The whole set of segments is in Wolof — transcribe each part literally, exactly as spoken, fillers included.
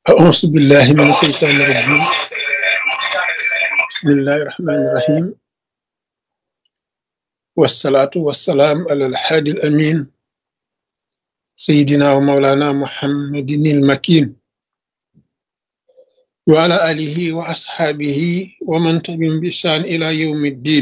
أعوذ بالله من الشيطان الرجيم. بسم الله الرحمن الرحيم، والصلاة والسلام على الحادي الأمين سيدنا ومولانا محمد المكين وعلى آله وأصحابه ومن تبعهم بإحسان إلى يوم الدين.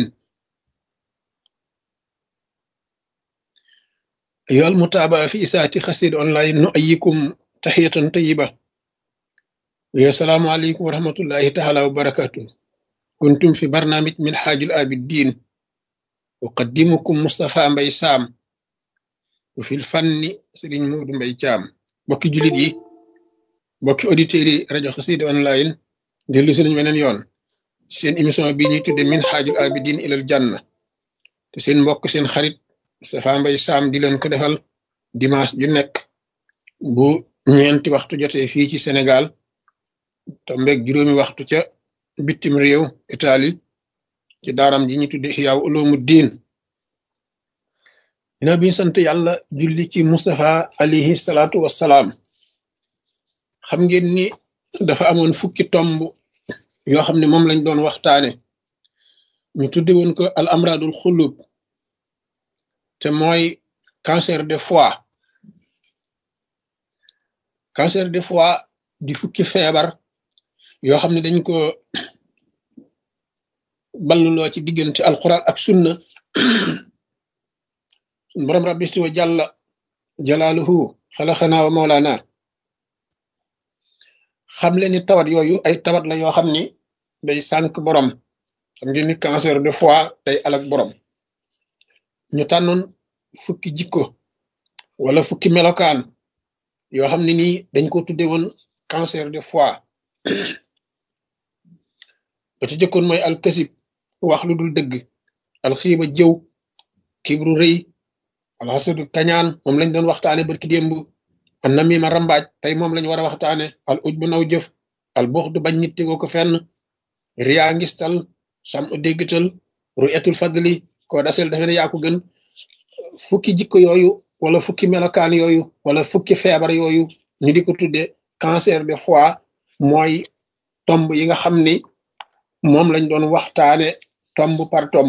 أيها المتابعة في إساءة خسير أونلاين، نؤيكم تحية طيبة، ويا السلام عليكم ورحمة الله تعالى وبركاته. كنتم في برنامج من حاج الآبدين، أقدمكم مصطفى مباي سام، وفي الفن سيرين مود مباي جام. بوكي جوليت يي، بوكي اوديتيري راديو خسيد اونلاين، ديلو سيرين weneen yoon seen émission bi ñuy tudde min xaajul abidin ilal janna, te seen mbokk seen xarit Moustapha Mbaye Sam di leen ko defal dimanche ju nekk bu ñeenti waxtu jotee fii ci Sénégal, tombeeg juróomi waxtu ca bitim réew Italie, ci daaram ji ñu tudde Ihyaa Ulumuddin. dina biñu sant yàlla julli ci Moustapha alayhi salaatu wassalaam. xam ngeen ni dafa amoon fukki tomb yoo xam ne moom lañ doon waxtaane, ñu tudde woon ko al amradul xulub, te mooy cancer de foie. cancer de foie di fukki feebar yoo xam ne dañ ko balluloo ci diggante alquran ak sunna. sun borom rabbi isti wa jàlla jalaaluhu xalaxanaa wa mawlaana xam leen ni tawat yooyu ay tawat la yoo xam ni day sànk borom. xam ngeen ni cancer de foie day alak borom. ñu tànnoon fukki jikko wala fukki melokaan yoo xam ne nii dañ ko tudde woon cancer de foie. ba ci jëkkoon mooy alkasib, wax lu dul dëgg, alxiiba jëw, kibru rëy, alxasadu kañaan, moom lañ doon waxtaane barki démb. an namima rambaaj, tey moom lañ war a waxtaane. al uj bu naw jëf, al buux du bañ nit tegoo ko fenn, riyaa ngistal, sam u déggtal, ru'yatul fadli, koo dasel dafe ne yaa ko gën. fukki jikko yooyu wala fukki melokaan yooyu wala fukki feebar yooyu ñu di ko tudde cancer de foie, mooy tomb yi nga xam ni moom lañ doon waxtaane tomb par tomb.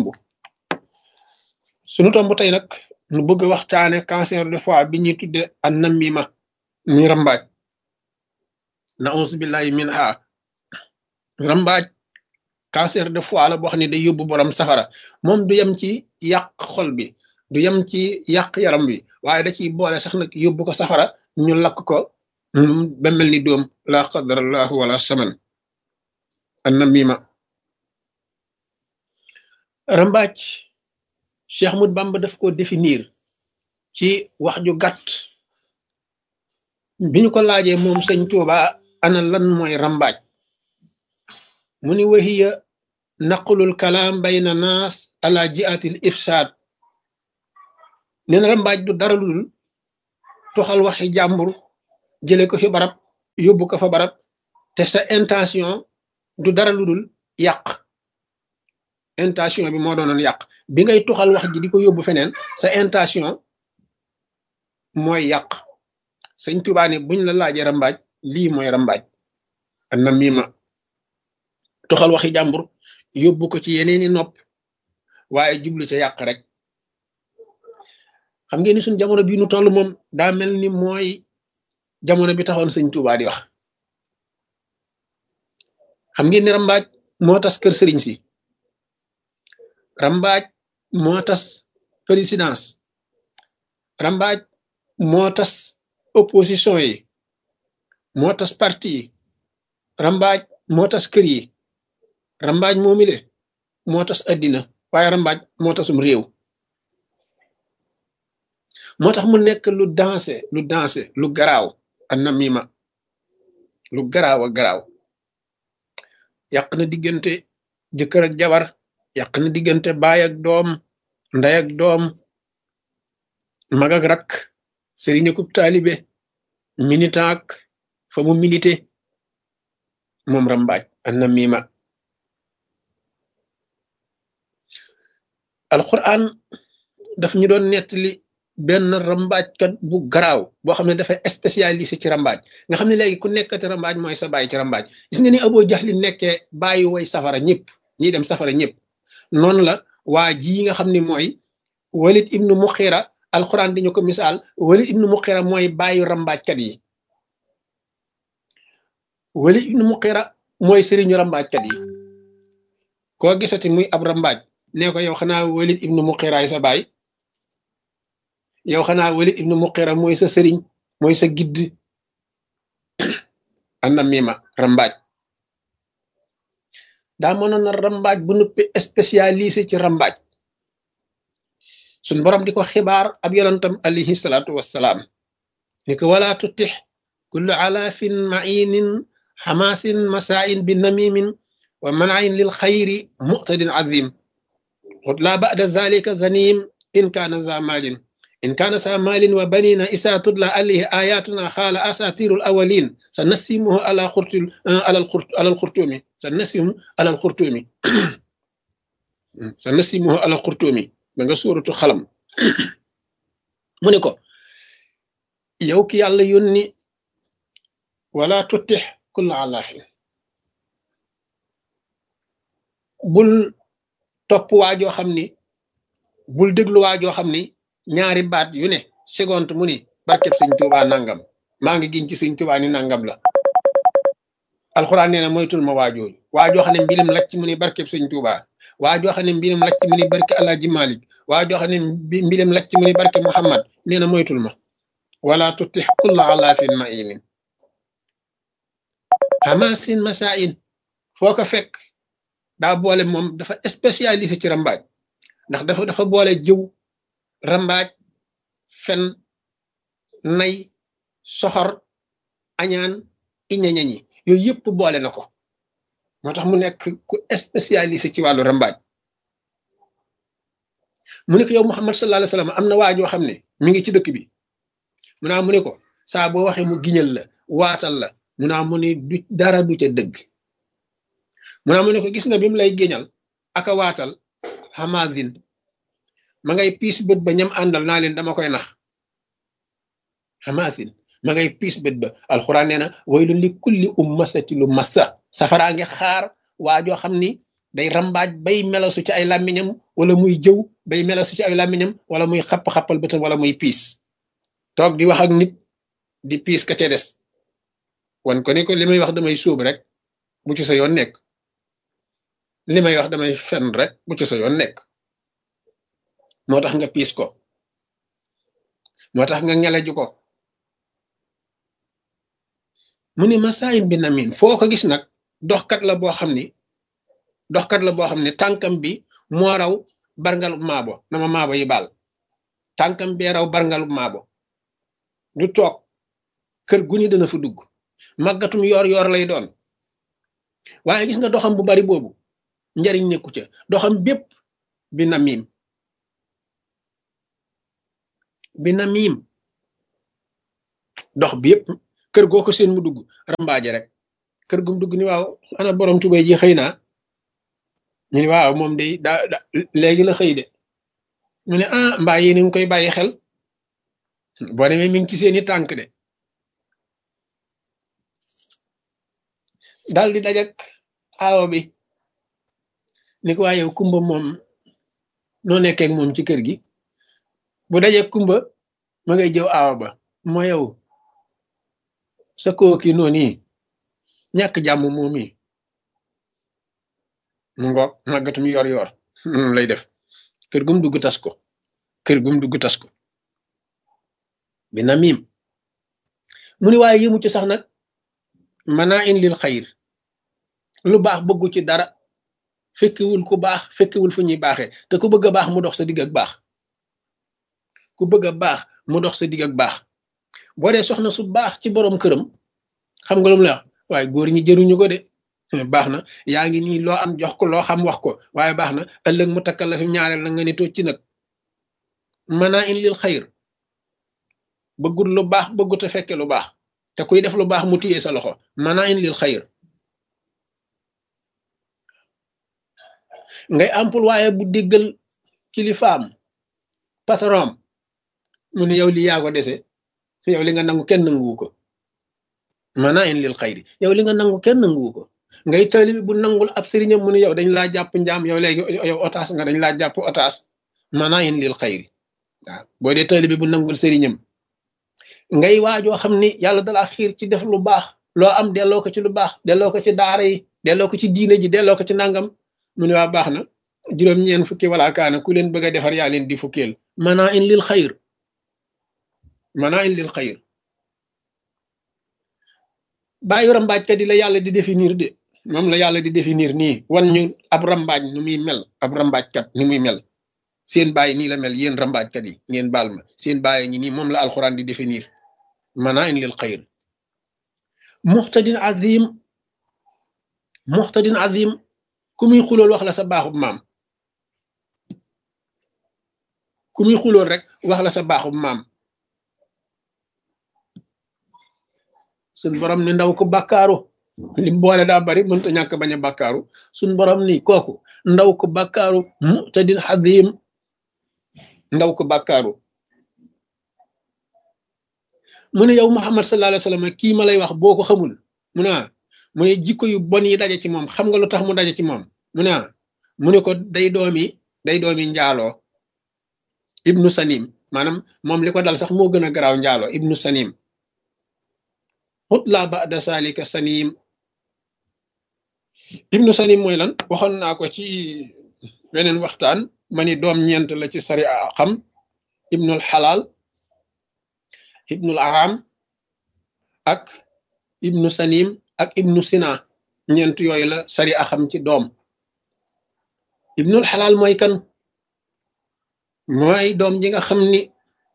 sunu tomb tey nag nu bëgg a waxtaane cancer de foie bi ñuy tudde an namima, muy rambaaj. na'uuzu billahi minha. rambaaj cancer de foie la boo xam ne day yóbbu borom safara. moom du yem ci yàq xol bi, du yem ci yàq yaram bi, waaye da ciy boole sax nag yóbbu ko safara, ñu lakk ko ba mel ni doom. la qadarallahu wala saman. an namima, rambaaj, Cheikh Ahmadou Bamba daf ko définir ci wax ju gàtt. bi ñu ko laajee moom sëñ Tuuba ana lan mooy rambaaj, mu ni wahiya naqlul kalaam bayna naas ala jiatil ifsaad. nee na rambaaj du dara lu dul toxal waxi jàmbur jële ko fi barab yóbbu ko fa barab, te sa intention du dara lu dul yàq. intention bi moo doonoon yàq. bi ngay toxal wax ji di ko yóbbu feneen, sa intention mooy yàq. sëñ Tuubaa ne buñ la laajee rambaaj, lii mooy rambaaj. an namima, toxal waxi jàmbur yóbbu ko ci yeneeni nopp, waaye jublu ca yàq rek. xam ngeen ni suñ jamono bii nu toll moom daa mel ni mooy jamono bi taxoon sëñ Tuubaa di wax. xam ngeen ni rambaaj moo tas kër sëriñ si, rambaaj moo tas présidence, rambaaj moo tas opposition yi, moo tas parti yi, rambaaj moo tas kër yi, rambaaj moomile moo tas addina, waaye rambaaj moo tasum réew. moo tax mu nekk lu dansé lu dansé lu garaaw. an namima lu garaaw a garaaw. yàq na diggante jëkkër ak jabar, yàq na diggante baay ak doom, ndey ak doom, mag ak rak, sëriñ ak taalibe, militant ak fa mu milité. moom rambaaj an namima. alquran daf ñu doon nettali benn rambaajkat bu garaaw boo xam ne dafay spécialisé ci rambaaj nga xam ne léegi ku nekkati rambaaj mooy sa bàyyi ci rambaaj gis nga ni Abu Jahl nekkee bàyyi way safara ñëpp ñiy dem safara ñëpp noonu la waa ji nga xam ne mooy Walid ibnu Muxira alquran dañu ko misaal Walid ibnu Muxira mooy bàyyi rambaajkat yi Walid ibnu Muxira mooy sëriñu rambaajkat yi koo gisati muy ab rambaaj nee ko yow xanaa Walid ibnu Muxira ay sa baay yow xanaa Walid ibnu Muxira mooy sa sëriñ mooy sa gidd ana mima rambaaj daa mënoon na rambaaj bu nuppi spécialisé ci rambaaj suñ borom di ko xibaar ab yonantam alayhi salaatu wassalaam ni ko wala tutix kullu alaafin mainin xamaasin masaain bi namimin wa manain lil xayri muqtadin azim la ba'da zalika zanim in kaana za malin in kaana sa malin wa banina isa tudla alayhi ayatuna xaala asatirul awalin sa nasimuhu ala xurtul alal xurt alal xurtumi sa nasimu alal xurtumi sa nasimuhu alal xurtumi da nga suuratu xalam mu ne ko yow ki yàlla yónni wala tutix kulla alaafin bul topp waajoo xam ni bul déglu waajoo xam ni ñaari baat yu ne seconde mu ni barkeb sëñ Tuubaa nangam maa ngi giñ ci sëñ Tuubaa ni nangam la alxuraan nee na moytul ma waajooju waajoo xam ne mbilim lacc mu ni barkeb sëñ Tuubaa waajoo xam ne mbilim lacc mu ni barke Alaaji Malik waajoo xam ne mbilim lacc mu ni barke Muhammad nee na moytul ma wala tutix kulla alaafin mainin hamasin masain foo ko fekk daa boole moom dafa spécialisé ci rambaaj ndax dafa dafa boole jëw rambaaj fen nay soxor añaan iñañañi yooyu yëpp boole na ko moo tax mu nekk ku spécialisé ci wàllu rambaaj mu ne ko yow Muhammad sallallahu alayhi wasallam am na waajoo xam ne mi ngi ci dëkk bi mu naa mu ne ko saa boo waxee mu giñal la waatal la mu naa mu ne du dara du ca dëgg mu naa mu ne ko gis nga bi mu lay géñal aka waatal hamadin ma ngay piis bët ba ñam àndal naa leen dama koy nax hamadin ma ngay piis bët ba alxuraan nee na waylun li kulli ummasati lu massa safaraa ngi xaar waajoo xam ni day rambaaj bay melasu ci ay làmmiñam wala muy jëw bay melasu ci ay làmmiñam wala muy xapp-xappal bëtam wala muy piis toog di wax ak nit di piis ka ca des wan ko ni ko li may wax damay suub rek bu ci sa yoon nekk li may wax damay fen rek bu ci sa yoon nekk moo tax nga piis ko moo tax nga ngeleju ko mu ni masaayin bi namin foo ko gis nag doxkat la boo xam ni doxkat la boo xam ne tànkam bi moo raw barngalub maabo na ma maabo yi baal tànkam bee raw barngalub maabo du toog kër gu ni dana fa dugg màggatum yoor yoor lay doon waaye gis nga doxam bu bari boobu njariñ nekku ca doxam bépp bi namim bi namim dox bi yëpp kër goo ko seen mu dugg rambaaje rek kër gum dugg ni waaw ana borom tubay ji xëy naa ñu ni waaw moom day daa da léegi la xëy de mu ne ah mbaa yéen a ngi koy bàyyi xel boo demee mi ngi ci seeni tànk de daal di dajak aawo bi ni ko waa yow kumba moom noo nekkee ak moom ci kër gi bu dajak kumba ma ngay jëw aawo ba moo yow sa kooki noonu yi ñàkk jàmm moom yi mu ngoog màggatum yor yor lay def kër gum dugg tas ko kër gum dugg tas ko bi namim mu ni waaye yëmu ci sax nag mana in lil xayr lu baax bëggu ci dara fekkiwul ku baax fekkiwul fu ñuy baaxee te ku bëgg a baax mu dox sa digg ak baax ku bëgg a baax mu dox sa digg ak baax boo dee soxna su baax ci borom këram xam nga lu mu la wax waaye góor ñi jëruñu ko de baax na yaa ngi nii loo am jox ko loo xam wax ko waaye baax na ëllëg mu takkal la fi ñaareel na nga ni tocc nag mana in lil xayr bëggul lu baax bëggut a fekke lu baax te kuy def lu baax mu téye sa loxo mana in lil xayr ngay ampul waaye bu déggal kilifaam patron mu ne yow li yaa ko dese yow li nga nangu kenn nanguwu ko mana in lil xayri yow li nga nangu kenn nanguwu ko ngay taalibe bu nangul ab sëriñam mu ne yow dañ laa jàpp njaam yow léegi yow otaas nga dañ laa jàpp otaas mana in lil xayri waaw boo dee taalibe bu nangul sëriñam ngay waajoo xam ni yàlla dalaa xiir ci def lu baax loo am delloo ko ci lu baax delloo ko ci daara yi delloo ko ci diine ji delloo ko ci nangam mu ne waa baax na juróom-ñeen fukki wala kaana ku leen bëgg a defar yaa leen di fukkeel mana in lil xayr mana in lil xayr bàyyi rambaajkat yi la yàlla di définir de moom la yàlla di définir nii wan ñu ab rambaaj nu muy mel ab rambaajkat ni muy mel seen bàyyi nii la mel yéen rambaajkat yi ngeen baal ma seen bàyyi ñi nii moom la alxuraan di définir mana in lil xayr muxtadin azim muxtadin azim ku muy xulool wax la sa baaxub maam ku muy xulool rek wax la sa baaxub maam suñ borom ni ndaw ko bàkkaaru lim boole daa bari mënta ñàkk bañ a bàkkaaru suñ borom ni kooku ndaw ko bàkkaaru muxtadin azim ndaw ko bàkkaaru mu ne yow Muhammad sallallahu alayhi wa sallam kii ma lay wax boo ko xamul mu ne mu ne jikko yu bon yi daje ci moom xam nga lu tax mu daje ci moom mu ne mu ne ko day doomi day doomi njaaloo ibnu sanim maanaam moom li ko dal sax moo gën a garaaw njaaloo ibnu sanim xutla ba'da salika sanim ibnu sanim mooy lan waxoon naa ko ci weneen waxtaan ma ni doom ñeent la ci sari a xam ibnul xalaal ibnul aram ak ibnu sanim ak ibnu sina ñeent yooyu la sari a xam ci doom ibnul xalaal mooy kan mooy doom ji nga xam ni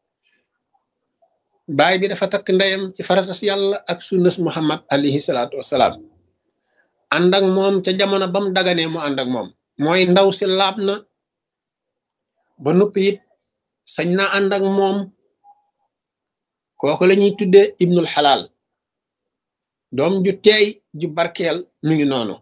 baay bi dafa takk ndeyam ci faratas yàlla ak sunnas muhammad alayhi salaatu wasalaam ànd ak moom ca jamono bam daganee mu ànd ak moom mooy ndaw si laab na ba noppi it sañ na ànd ak moom kooku la ñuy tuddee ibnul xalaal doom ju teey ju barkeel mu ngi noonu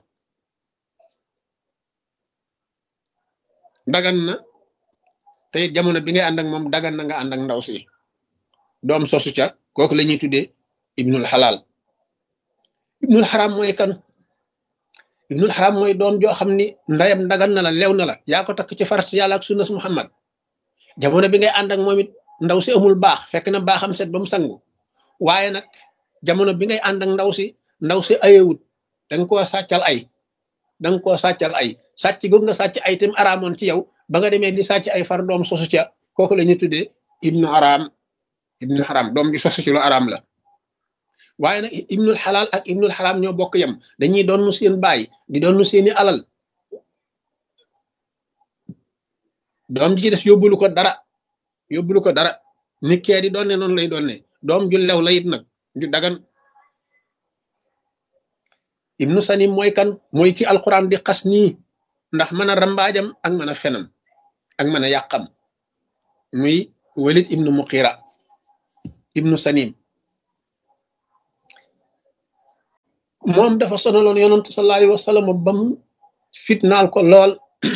dagan na te it jamono bi ngay ànd ak moom dagan na nga ànd ak ndaw si doom sosu ca kooku la ñuy tuddee ibnul xalaal ibnul xaram mooy kan ibnul xaram mooy doom joo xam ni ndayam dagan na la lew na la yaa ko takk ci farat yàlla ak sunnas muhammad jamono bi ngay ànd ak moom it ndaw si amul baax fekk na baaxam set ba mu sangu waaye nag jamono bi ngay ànd ak ndaw si ndaw si ayewut danga koo sàccal ay danga koo sàccal ay sàcc googu nga sàcc ay tam araamoon ci yow ba nga demee di sàcc ay far doom sosu ca kooku la ñuy tuddee ibnu araam ibnul xaram doom bi sosu ci lu araam la waaye nag ibnul xalaal ak ibnul xaram ñoo bokk yem dañuy doon seen baay di doon seeni alal doom ji ci des yóbbulu ko dara yóbbulu ko dara ni kee di doon ne noonu lay doon ne doom ju lew la it nag ju dagan ibnu sanim mooy kan mooy ki alquran di xas nii ndax mën a rambaajam ak mën a fenam ak mën a yàqam muy walid ibnu muqira ibnu sanim moom dafa sonaloon yonantu sallallahu alayhi wa sallam bam fitnaal ko lool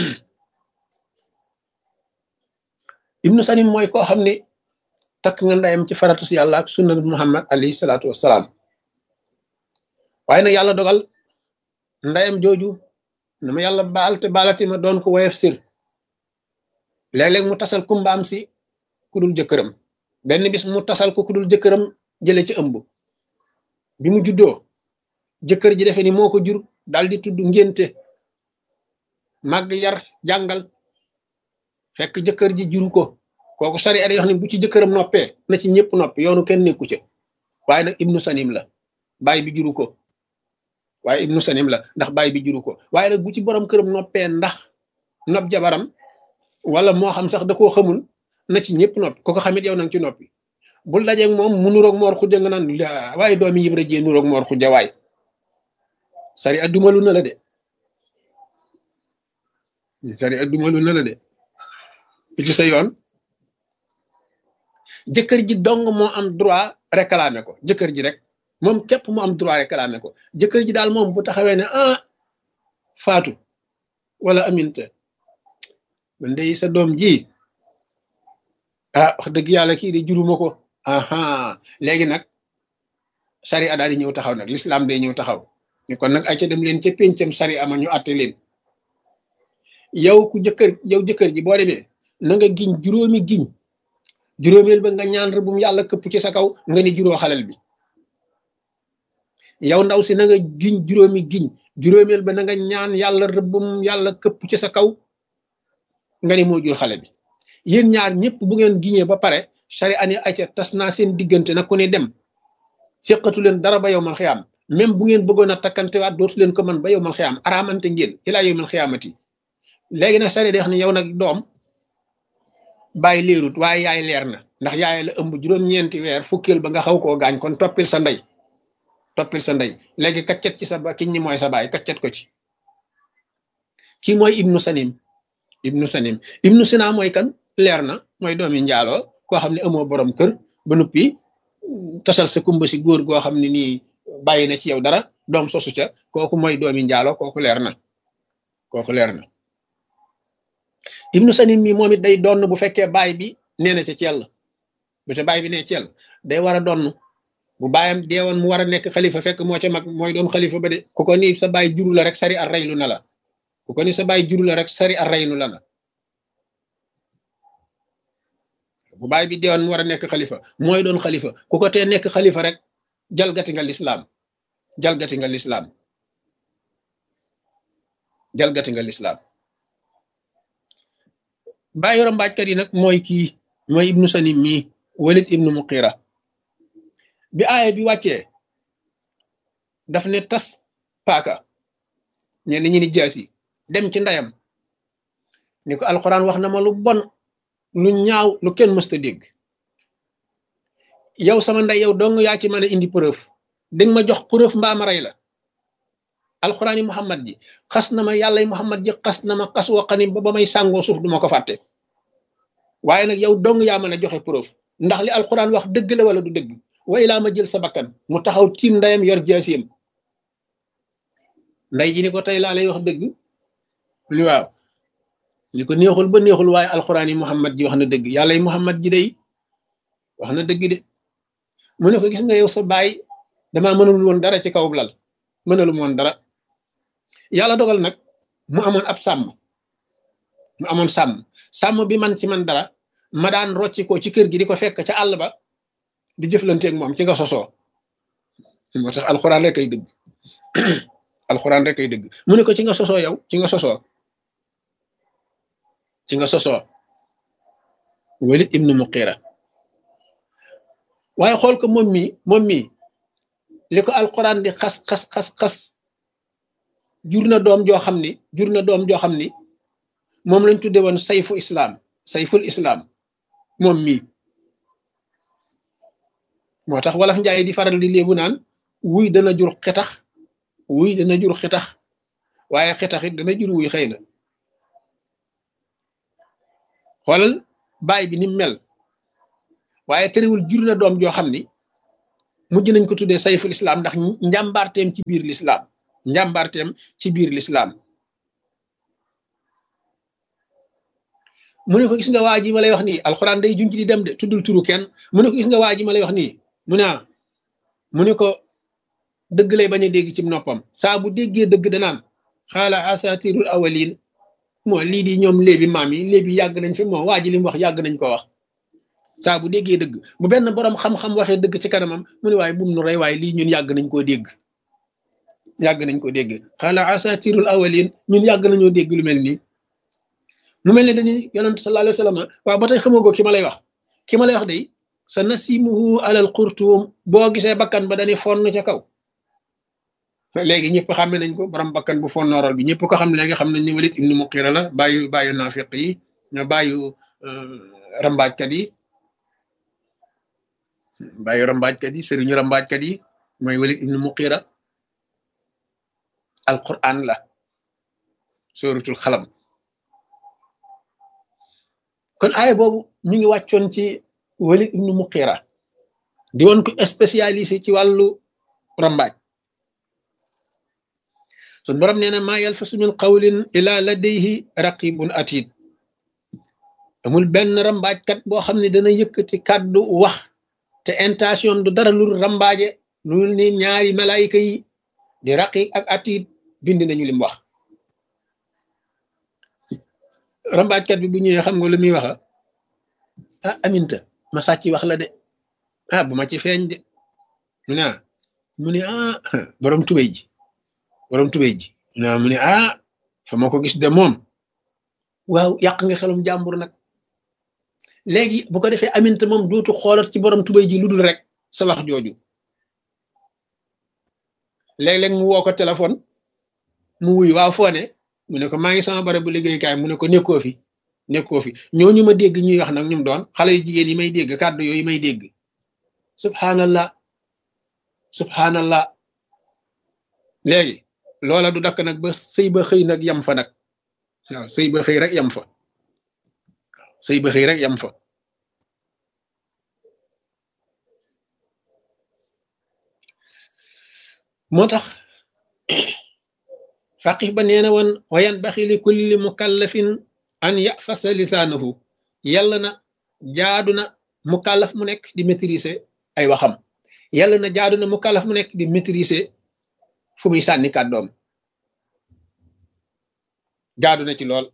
ibnu sanim mooy koo xam ne takk nga ndayam ci faratus yàlla ak sunna muhammad alayhi salaatu wasalaam waaye nag yàlla dogal ndayam jooju na ma yàlla baal te baalati ma doon ko woyof sir léeg-léeg mu tasal kumbaam si ku dul jëkkëram benn bis mu tasal ko ku dul jëkkëram jële ci ëmb bi mu juddoo jëkkër ji defe ni moo ko jur daal di tudd ngénte màgg yar jàngal fekk jëkkër ji juru ko kooku sari ada yoo xam ne bu ci jëkkëram noppee na ci ñëpp noppi yoonu kenn nekku ca waaye nag ibnu sanim la baay bi juru ko waaye ibnu sanim la ndax baay bi juru ko waaye nag bu ci borom këram noppee ndax nopp jabaram wala moo xam sax da koo xamul na ci ñëpp noppi ko ko xamit yow nang ci noppi bul dajeeg moom mu nuroog moor xujja nga naan la waaye doomi yibra jee nuroog moor xujja waay sari addumalu na la de sari addumalu na la de ci sa yoon jëkkër ji dong moo am droit réclamer ko jëkkër ji rek moom képp mu am droit réclamer ko jëkkër ji daal moom bu taxawee ne ah faatu wala aminte man de sa doom ji ah wax dëgg yàlla kii de juruma ko aha léegi nag sari a daal di ñëw taxaw nag l'islam day ñëw taxaw ni kon nag ay ca dem leen ca péncam sari ama ñu àtte leen yow ku jëkkër yow jëkkër ji boo demee na nga giñ juróomi giñ juróomeel ba nga ñaan rëbbum yàlla këpp ci sa kaw nga ni juróo xalal bi yow ndaw si na nga giñ juróomi giñ juróomeel ba na nga ñaan yàlla rëbbum yàlla këpp ci sa kaw nga ni moo jur xale bi yéen ñaar ñëpp bu ngeen giñee ba pare sari ani ayca tas naa seen diggante nag ku ne dem séqatu leen dara ba yow mal xiyaam même bu ngeen bëggoon a takkantewaat dootu leen ko man ba yow mal xiyaam araamante ngeen ilaa yow mal xiyaamati léegi nag sari deex ni yow nag doom bàyyi leerut waaye yaay leer na ndax yaay la ëmb juróom-ñeenti weer fukkeel ba nga xaw koo gaañ kon toppil sa ndey toppil sa ndey léegi kaccet ci sa ba kiñ ni mooy sa baay kaccet ko ci kii mooy ibnu sanim ibnu sanim ibnu sina mooy kan leer na mooy doomi njaaloo koo xam ne amoo borom kër ba nuppi tasal sa kumba si góor goo xam ne nii bàyyi na ci yow dara doom sosu ca kooku mooy doomi njaaloo kooku leer na kooku leer na ibnu sanim mi moom it day donn bu fekkee baay bi nee na ca cell bu ca baay bi nee cell day war a donn bu baayam deewoon mu war a nekk xalifa fekk moo ca mag mooy doon xalifa ba de ku ko ni sa baay juru la rek sari ar raylu na la ku ko ni sa baay juru la rek sari ar raylu la na bu baay bi deewoon mu war a nekk xalifa mooy doon xalifa ku ko tee nekk xalifa rek jalgati nga lislaam jalgati nga lislaam jalgati nga lislaam bàyyi rambaajkat yi nag mooy kii mooy ibnu sanim mii walid ibnu muqira bi aaya bi wàccee daf ne tas paaka ñenn ñi ni jaasi dem ci ndeyam ni ko alxuraan wax na ma lu bon lu ñaaw lu kenn mësta dégg yow sama ndey yow dong yaa ci mën a indi preuve di nga ma jox preuve mbaa ma rey la alxuraan yi muhammad ji xas na ma yàlla yi muhammad ji xas na ma xas waqani ba ba may sàngoo suuf duma ko fàtte waaye nag yow dong yaa mën a joxe preuve ndax li alxuraan wax dëgg la wala du dëgg way laa ma jël sa bakkan mu taxaw tiim ndeyam yor jaasiyam nday ji ni ko tey laa lay wax dëgg li waaw li ko neexul ba neexul waaye alxuraan yi muhammad ji wax na dëgg yàlla yi muhammad ji day wax na dëgg de mu ne ko gis nga yow sa baay damaa mënul woon dara ci kaw lal mënalum woon dara yàlla dogal nag mu amoon ab sàmm mu amoon sàmm sàmm bi man ci man dara ma daan rocci ko ci kër gi di ko fekk ca àll ba di jëflanteeg moom ci nga sosoo moo tax alxuraan rek ay dëgg alxuraan rek ay dëgg mu ne ko ci nga sosoo yow ci nga sosoo ci nga sosoo walid ibnu muqira waaye xool ko moom mii moom mii li ko alxuraan di xas xas xas xas jur na doom joo xam ni jur na doom joo xam ni moom lañ tudde woon sayfu islam sayful islam moom mii moo tax wolof njaay di faral di léebu naan wuy dana jur xetax wuy dana jur xetax waaye xetax it dana jur wuy xëy na xoolal baay bi ni mel waaye terewul jur na doom joo xam ni mujj nañ ko tuddee sayful islam ndax njàmbaarteem ci biir lislaam njàmbaarteem ci biir lislaam mu ne ko gis nga waa ji ma lay wax nii alxuraan day junj di dem de tuddul turu kenn mu ne ko gis nga waa ji ma lay wax nii mu ne mu ne ko dëgg lay bañ a dégg ci noppam saa bu déggee dëgg danaan xaala asatirul awalin moo lii di ñoom léebi maam yi léebi yàgg nañ fi moo waa ji li mu wax yàgg nañ ko wax saa bu déggee dëgg bu benn borom xam-xam waxee dëgg ci kanamam mu ne waaye bum nu rey waaye lii ñun yàgg nañ koo dégg yàgg nañ koo dégg xaala asatirul awalin ñun yàgg nañoo dégg lu mel nii mu mel ne dañuy yonent sallallahu alayhi wa sallam waaw ba tey xamoo ko ki ma lay wax ki ma lay wax day sa nasimuhu alal xurtuum boo gisee bakkan ba dañuy fonn ca kaw léegi ñëpp xàmme nañ ko borom bakkan bu fonnooral bi ñëpp ko xam léegi xam nañ ne Walid ibnu Muqira la bàyyu bàyyu naafiq yi ña bàyyu rambaajkat yi bàyyu rambaajkat yi sëriñu rambaajkat yi mooy Walid ibnu Muqira alquran la suratul xalam kon aaya boobu ñu ngi wàccoon ci Walid ibnu Muqira di woon ko spécialisé ci wàllu rambaaj sun borom nee na maa yalfasu min qawlin ila ladayhi raqibun atid amul benn rambaajkat boo xam ne dana yëkkati kàddu wax te intention du dara lu rambaaje lu ni ñaari malaayika yi di raqiq ak atiid bind nañu lim wax. rambaajkat bi bu ñëwee xam nga lu muy waxa ah aminta ma sàcc wax la de ah bu ma ci feeñ de mu ne ah mu ne ah borom tubéy ji borom tubéy ji naa mu ne ah fa ma ko gis de moom waaw yàq nga xelum jàmbur nag. léegi bu ko defee aminta moom dootu xoolat ci borom tubéy ji lu dul rek sa wax jooju. léeg-léeg mu woo ko téléphone mu wuy waaw foo ne mu ne ko maa ngi sama barab bu liggéeykaay mu ne ko nekkoo fi nekkoo fi ñooñu ma dégg ñuy wax nag ñum doon xale yu jigéen yi may dégg kàddu yooyu may dégg subhanallah subhanallah. léegi loola du dakk nag ba sëy ba xëy nag yam fa nag waaw sëy ba xëy rek yam fa sëy ba xëy rek yam fa. moo tax faqih ba nee na woon wa yanbaxi li kulli mukallafin an yafasa lisaanahu yàlla na jaadu na mukallaf mu nekk di maîtriser ay waxam yàlla na jaadu na mukallaf mu nekk di maîtriser fu muy sànni kàddoom jaadu na ci lool.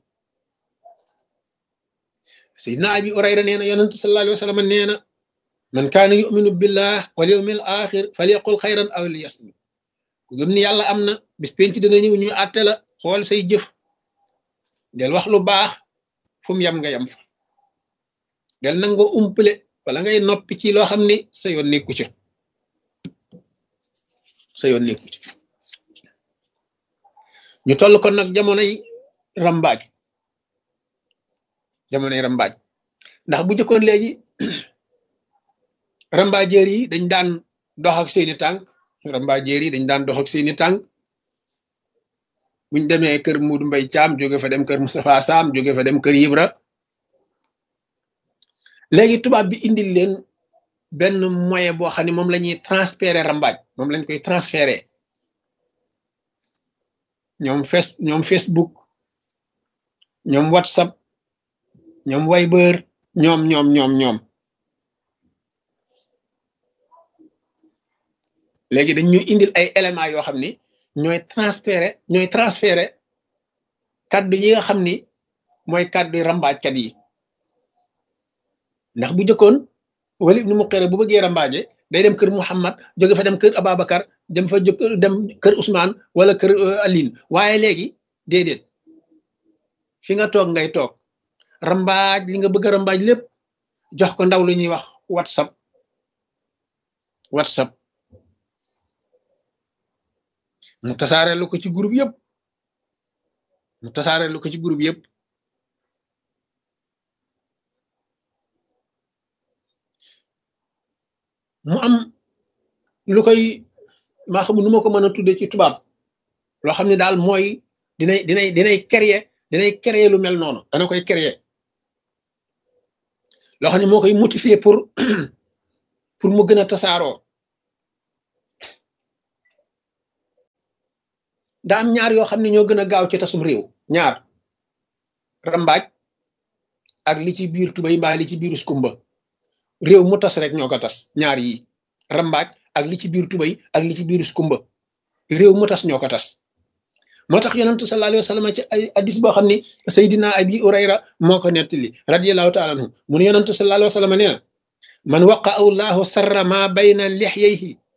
Sayyidina Abi Hurayra nee na yonent sallallahu alayhi wa sallam nee na man kaana yuminu billah wal yawmil axir falyaqul xayran aw liyasmut ku gëm ni yàlla am na bis penc dina ñëw ñu àtte la xool say jëf del wax lu baax fu mu yem nga yem fa del nangoo umpale wala ngay noppi ci loo xam ni sa yoon nekku ci sa yoon nekku ci. ñu toll kon nag jamonoy rambaaj jamonoy rambaaj ndax bu jëkkoon léegi rambaajeer yi dañ daan dox ak seeni tànk rambaajeer yi dañ daan dox ak seeni tànk buñ demee kër Muudu Mbay Caam jóge fa dem kër Moustapha Sam jóge fa dem kër Ibra. léegi tubaab bi indil leen benn moyen boo xam ne moom la ñuy transférer rambaaj moom lañ koy transférer ñoom face ñoom Facebook ñoom WhatsApp ñoom Viber ñoom ñoom ñoom ñoom léegi dañ ñuy indil ay éléments yoo xam ni ñooy transférer ñooy transférer kaddu yi nga xam ni mooy kaddu rambaajkat yi. ndax bu jëkkoon Walid ibn Mughira bu bëggee rambaaje day dem kër Muhammad jóge fa dem kër Ababacar dem fa jóg dem kër Ousmane wala kër Aline waaye léegi déedéet fi nga toog ngay toog rambaaj li nga bëgg a rambaaj lépp jox ko ndaw lu ñuy wax WhatsApp WhatsApp mu tasaareelu ko ci groupe yëpp mu tasaareelu ko ci groupe yëpp. mu am lu koy maa xam nu ma ko mën a tudde ci tubaab loo xam ne daal mooy dinay dinay dinay créer dinay créer lu mel noonu dana koy créer loo xam ne moo koy motiver pour pour mu gën a tasaaroo. daa am ñaar yoo xam ne ñoo gën a gaaw ci tasum réew ñaar rambaaj ak li ci biir tubay mbaa li ci biiru skumba réew mu tas rek ñoo ko tas ñaar yi rambaaj ak li ci biir tubay ak li ci biiru skumba réew mu tas ñoo ko tas. moo tax yonentu sallallahu alayhi wa sallam ci ay hadis boo xam ni Seydina Abi Hurayra moo ko nettali radiyallahu taala anhu mu ne yonentu sallallahu alayhi wa sallam nee na man waqa allahu sarra ma bayna lixyayhi